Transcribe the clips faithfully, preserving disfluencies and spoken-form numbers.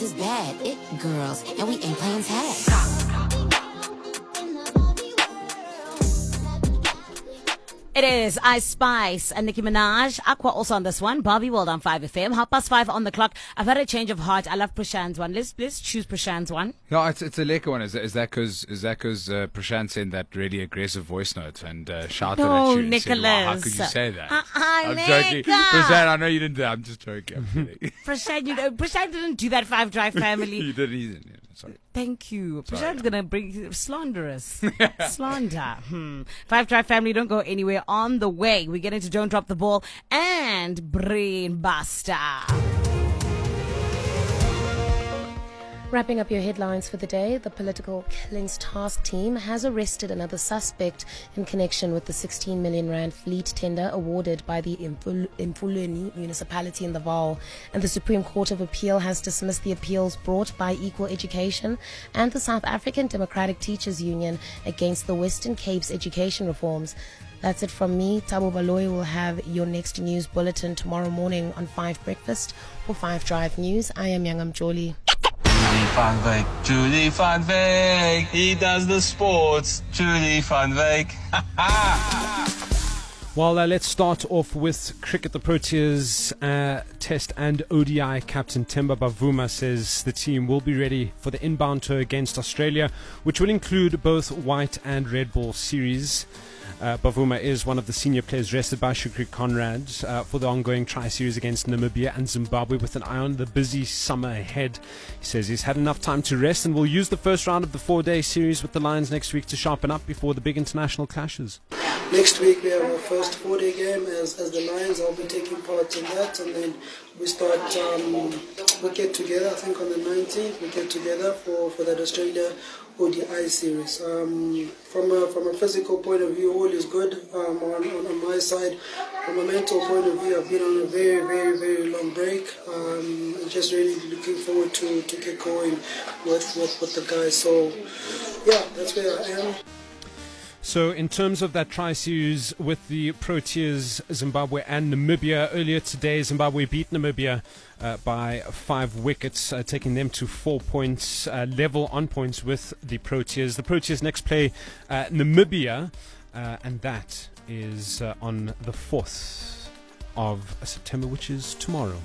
is bad. It girls, and we ain't playing tag. It is Ice Spice and Nicki Minaj. Aqua also on this one. Barbie World on five F M. Half past five on the clock. I've had a change of heart. I love Prashant's one. Let's let's choose Prashant's one. No, it's it's a lekker one. Is that, is that because is that because uh, Prashant sent that really aggressive voice note and uh, shouted No, at you? And Nicholas. said, wow, how could you say that? Uh-uh, I'm Nick. joking. Prashant, I know you didn't do that. I'm just joking. I'm kidding. Prashant, you know, Prashant didn't do that Five Drive family. you did. He didn't. Sorry. Thank you. Sorry. Prashant's gonna bring slanderous slander. Hmm. Five Drive family, don't go anywhere. On the way, we get into Don't Drop the Ball and Brain Buster. Wrapping up your headlines for the day, the Political Killings Task Team has arrested another suspect in connection with the sixteen million rand fleet tender awarded by the Imful- Imfuleni municipality in the Vaal. And the Supreme Court of Appeal has dismissed the appeals brought by Equal Education and the South African Democratic Teachers Union against the Western Cape's education reforms. That's it from me. Tabo Baloy will have your next news bulletin tomorrow morning on five Breakfast or five Drive News. I am Yangam Jolie. Julie van Wyk, Julie van Wyk, he does the sports, Julie van Wyk. Well, uh, let's start off with cricket. The Proteas uh, Test and O D I captain Themba Bavuma says the team will be ready for the inbound tour against Australia, which will include both white and red ball series. Uh, Bavuma is one of the senior players rested by Shukri Conrad uh, for the ongoing tri-series against Namibia and Zimbabwe with an eye on the busy summer ahead. He says he's had enough time to rest and will use the first round of the four-day series with the Lions next week to sharpen up before the big international clashes. Next week we have our first four-day game as, as the Lions. I'll be taking part in that, and then we start, um, we get together, I think on the nineteenth, we get together for, for that Australia O D I series. Um, from a from a physical point of view, all is good um, on, on, on my side. From a mental point of view, I've been on a very, very, very long break. Um, I'm just really looking forward to, to get going with, with, with the guys. So, yeah, that's where I am. So in terms of that tri-series with the Proteas, Zimbabwe and Namibia, earlier today Zimbabwe beat Namibia uh, by five wickets, uh, taking them to four points, uh, level on points with the Proteas. The Proteas next play uh, Namibia, uh, and that is uh, on the fourth of September, which is tomorrow.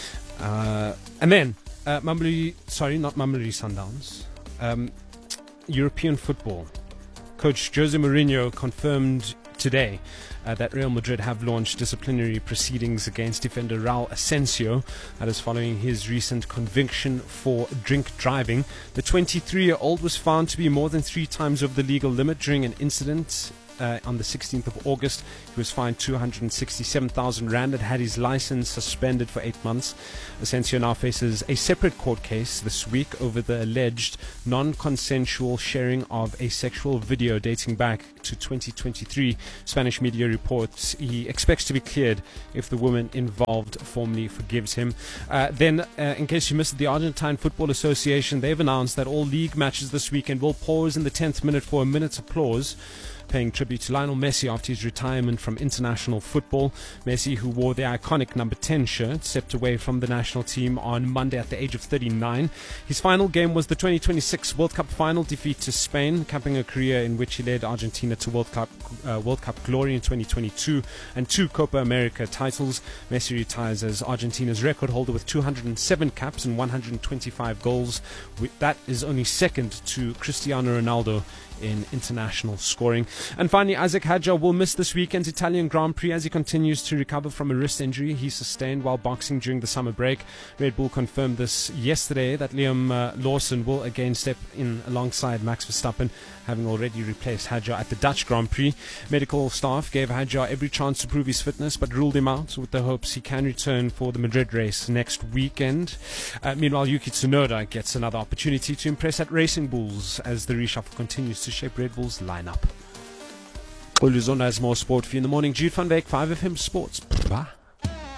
Uh, and then, uh, Mamelodi, sorry, not Mamelodi Sundowns, um, European football. Coach Jose Mourinho confirmed today uh, that Real Madrid have launched disciplinary proceedings against defender Raul Asensio. That is following his recent conviction for drink driving. The twenty-three-year-old was found to be more than three times over the legal limit during an incident Uh, on the sixteenth of August. He was fined two hundred sixty-seven thousand rand and had his license suspended for eight months. Asensio now faces a separate court case this week over the alleged non-consensual sharing of a sexual video dating back to twenty twenty-three. Spanish media reports he expects to be cleared if the woman involved formally forgives him. Uh, then, uh, in case you missed it, the Argentine Football Association, they've announced that all league matches this weekend will pause in the tenth minute for a minute's applause, paying tribute to Lionel Messi after his retirement from international football. Messi, who wore the iconic number ten shirt, stepped away from the national team on Monday at the age of thirty-nine. His final game was the twenty twenty-six World Cup final defeat to Spain, capping a career in which he led Argentina to World Cup uh, World Cup glory in twenty twenty-two and two Copa America titles. Messi retires as Argentina's record holder with two hundred seven caps and one hundred twenty-five goals. That is only second to Cristiano Ronaldo in international scoring. And finally, Isaac Hadjar will miss this weekend's Italian Grand Prix as he continues to recover from a wrist injury he sustained while boxing during the summer break. Red Bull confirmed this yesterday that Liam uh, Lawson will again step in alongside Max Verstappen, having already replaced Hadjar at the Dutch Grand Prix. Medical staff gave Hadjar every chance to prove his fitness but ruled him out with the hopes he can return for the Madrid race next weekend. Uh, meanwhile, Yuki Tsunoda gets another opportunity to impress at Racing Bulls as the reshuffle continues to shape Red Bull's lineup. Oluzonda has more sport for you in the morning. Jude van Beek, five F M Sports. Bye.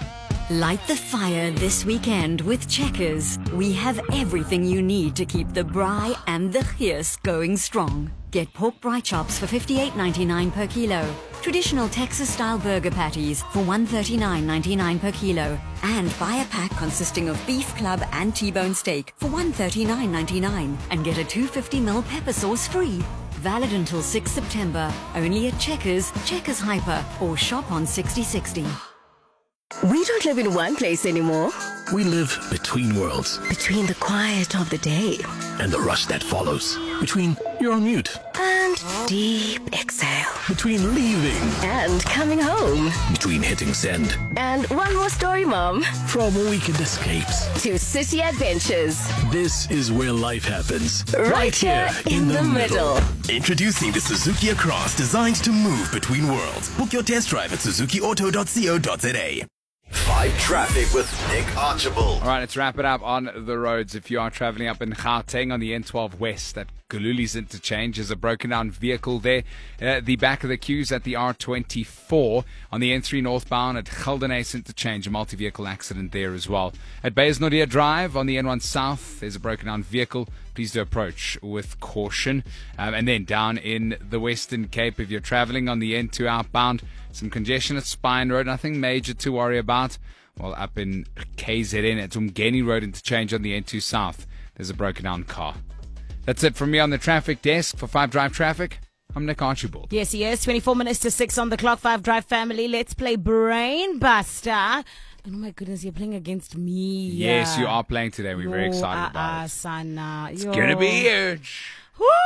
Light the fire this weekend with Checkers. We have everything you need to keep the braai and the gees going strong. Get pork braai chops for fifty-eight ninety-nine per kilo. Traditional Texas-style burger patties for one thirty-nine ninety-nine per kilo. And buy a pack consisting of beef club and T-bone steak for one thirty-nine ninety-nine. And get a two hundred fifty milliliter pepper sauce free. Valid until sixth September. Only at Checkers, Checkers Hyper, or shop on sixty sixty. We don't live in one place anymore. We live between worlds. Between the quiet of the day and the rush that follows. Between you're on mute and deep exhale. Between leaving and coming home. Between hitting send and one more story, Mom. From weekend escapes to city adventures. This is where life happens. Right, right here in, in the, the middle. middle. Introducing the Suzuki Across, designed to move between worlds. Book your test drive at suzuki auto dot co dot za. Five Traffic with Nick Archibald. All right, let's wrap it up on the roads. If you are traveling up in Gauteng on the N twelve West at Gululi's interchange, there's a broken down vehicle there. Uh, the back of the queues at the R twenty-four on the N three northbound at Geldenhuys interchange, a multi-vehicle accident there as well. At Baysnodia Drive on the N one South, there's a broken down vehicle. Please do approach with caution. Um, and then down in the Western Cape, if you're traveling on the N two outbound, some congestion at Spine Road, nothing major to worry about. While up in K Z N at Umgeni Road interchange on the N two South, there's a broken down car. That's it from me on the traffic desk for Five Drive Traffic. I'm Nick Archibald. Yes, yes. twenty-four minutes to six on the clock. Five Drive family. Let's play Brain Buster. Oh my goodness, you're playing against me. Yes, you are playing today. We're Yo, very excited uh, about uh, it. Sana. It's going to be huge. Woo!